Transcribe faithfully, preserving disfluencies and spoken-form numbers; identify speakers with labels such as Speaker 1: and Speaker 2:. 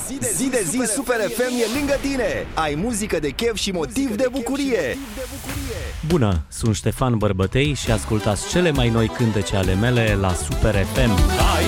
Speaker 1: Zi de zi Super F M e lângă tine. Ai muzică de chef și motiv de bucurie.
Speaker 2: Bună, sunt Ștefan Bărbătei și ascultați cele mai noi cântece ale mele la Super F M.